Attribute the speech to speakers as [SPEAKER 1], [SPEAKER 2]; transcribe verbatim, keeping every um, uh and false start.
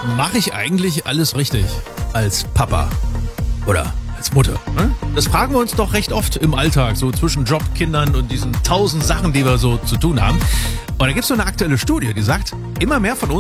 [SPEAKER 1] mache ich eigentlich alles richtig als Papa oder als Mutter? Ne? Das fragen wir uns doch recht oft im Alltag, so zwischen Job, Kindern und diesen tausend Sachen, die wir so zu tun haben. Und da gibt es so eine aktuelle Studie, die sagt, immer mehr von uns